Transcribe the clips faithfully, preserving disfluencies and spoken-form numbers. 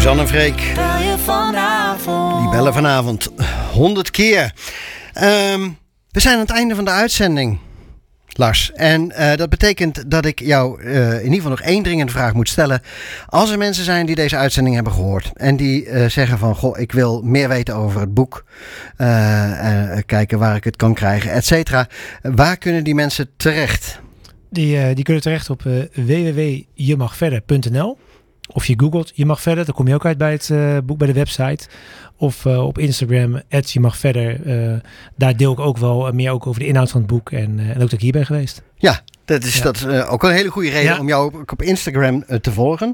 Suzanne en Freek. Bel je vanavond. Die bellen vanavond honderd keer. Um, we zijn aan het einde van de uitzending, Lars. En uh, dat betekent dat ik jou uh, in ieder geval nog één dringende vraag moet stellen. Als er mensen zijn die deze uitzending hebben gehoord en die uh, zeggen van, goh, ik wil meer weten over het boek, uh, uh, kijken waar ik het kan krijgen, et cetera. Waar kunnen die mensen terecht? Die, uh, die kunnen terecht op uh, w w w punt je mag verder punt n l. Of je googelt Je Mag Verder, dan kom je ook uit bij het uh, boek, bij de website. Of uh, op Instagram, at Je Mag Verder. Uh, daar deel ik ook wel uh, meer ook over de inhoud van het boek. En, uh, en ook dat ik hier ben geweest. Ja, dat is, ja. dat is uh, ook een hele goede reden ja. om jou op, op Instagram uh, te volgen.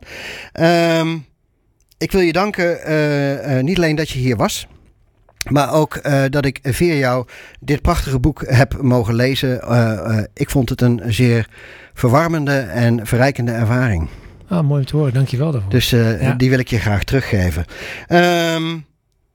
Um, ik wil je danken, uh, uh, niet alleen dat je hier was, maar ook uh, dat ik via jou dit prachtige boek heb mogen lezen. Uh, uh, ik vond het een zeer verwarmende en verrijkende ervaring. Ah, mooi om te horen. Dank je wel daarvoor. Dus uh, ja. die wil ik je graag teruggeven. Um,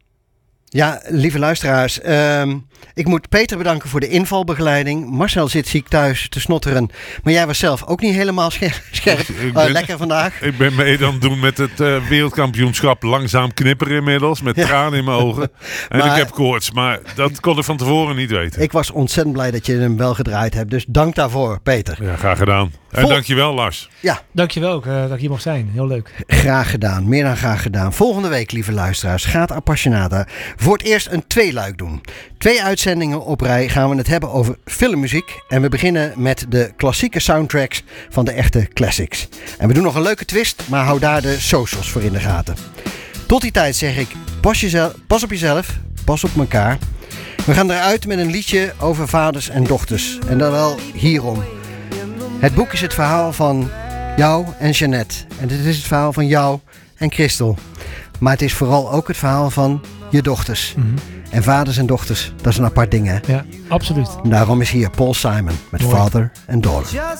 ja, lieve luisteraars. Um, ik moet Peter bedanken voor de invalbegeleiding. Marcel zit ziek thuis te snotteren. Maar jij was zelf ook niet helemaal scherp. scherp. Ik ben, uh, lekker vandaag. Ik ben mee aan het doen met het uh, wereldkampioenschap. Langzaam knipperen inmiddels. Met ja. tranen in mijn ogen. En maar, ik heb koorts. Maar dat kon ik van tevoren niet weten. Ik was ontzettend blij dat je hem wel gedraaid hebt. Dus dank daarvoor, Peter. Ja, graag gedaan. En Vol- dankjewel, Lars. Ja. Dankjewel ook uh, dat ik hier mocht zijn. Heel leuk. Graag gedaan. Meer dan graag gedaan. Volgende week, lieve luisteraars, gaat Appassionata voor het eerst een tweeluik doen. Twee uitzendingen op rij gaan we het hebben over filmmuziek. En we beginnen met de klassieke soundtracks van de echte classics. En we doen nog een leuke twist, maar hou daar de socials voor in de gaten. Tot die tijd zeg ik, pas, jezelf, pas op jezelf, pas op elkaar. We gaan eruit met een liedje over vaders en dochters. En dan wel hierom. Het boek is het verhaal van jou en Jeannette. En het is het verhaal van jou en Christel. Maar het is vooral ook het verhaal van je dochters. Mm-hmm. En vaders en dochters, dat is een apart ding, hè? Ja, absoluut. En daarom is hier Paul Simon met Mooi. Father and Daughter.